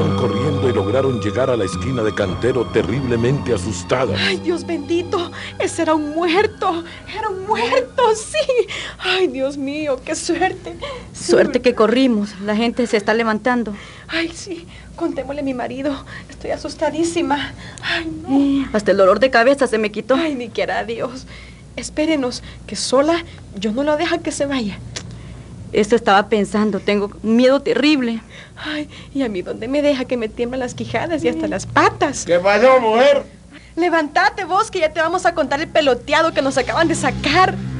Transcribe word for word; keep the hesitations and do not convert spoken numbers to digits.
Salieron corriendo y lograron llegar a la esquina de Cantero terriblemente asustadas. ¡Ay, Dios bendito! Ese era un muerto. Era un muerto, sí. ¡Ay, Dios mío, qué suerte! Sí. Suerte que corrimos. La gente se está levantando. ¡Ay, sí! Contémosle a mi marido. Estoy asustadísima. ¡Ay, no! Eh, hasta el dolor de cabeza se me quitó. ¡Ay, ni quiera Dios! Espérenos, que sola yo no lo dejo que se vaya. Eso estaba pensando, tengo un miedo terrible. Ay, ¿y a mí dónde me deja que me tiemblan las quijadas y hasta las patas? ¿Qué pasó, mujer? Levántate vos, que ya te vamos a contar el peloteado que nos acaban de sacar.